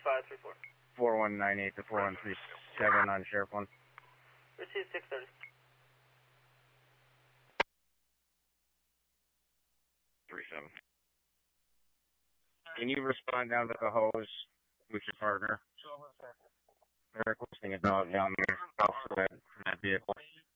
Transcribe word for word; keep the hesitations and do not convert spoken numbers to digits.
five three four. four one nine eight to four one three seven on Sheriff one. Receive six thirty. three seven. Can you respond down to the hose with your partner? They're requesting a dog down there from that vehicle.